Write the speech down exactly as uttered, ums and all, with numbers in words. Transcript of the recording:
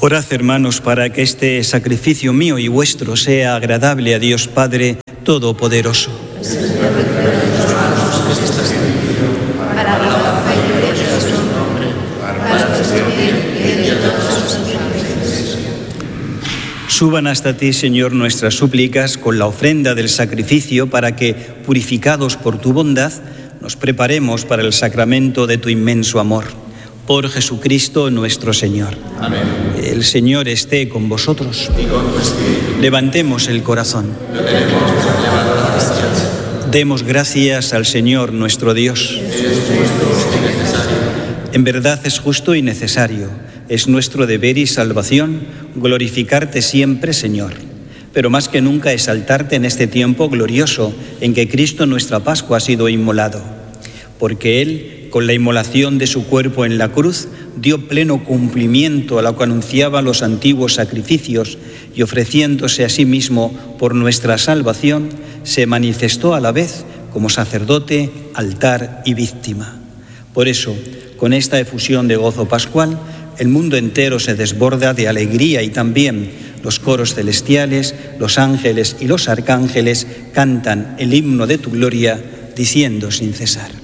Orad, hermanos, para que este sacrificio mío y vuestro sea agradable a Dios Padre Todopoderoso. Suban hasta ti, Señor, nuestras súplicas con la ofrenda del sacrificio, para que, purificados por tu bondad, nos preparemos para el sacramento de tu inmenso amor. Por Jesucristo nuestro Señor. Amén. El Señor esté con vosotros. Y con tu espíritu. Levantemos el corazón. Lo tenemos levantado hacia Dios. Demos gracias al Señor nuestro Dios. Es justo y necesario. En verdad es justo y necesario. Es nuestro deber y salvación glorificarte siempre, Señor. Pero más que nunca exaltarte en este tiempo glorioso en que Cristo nuestra Pascua ha sido inmolado. Porque Él, con la inmolación de su cuerpo en la cruz, dio pleno cumplimiento a lo que anunciaban los antiguos sacrificios y ofreciéndose a sí mismo por nuestra salvación, se manifestó a la vez como sacerdote, altar y víctima. Por eso, con esta efusión de gozo pascual, el mundo entero se desborda de alegría y también los coros celestiales, los ángeles y los arcángeles cantan el himno de tu gloria, diciendo sin cesar: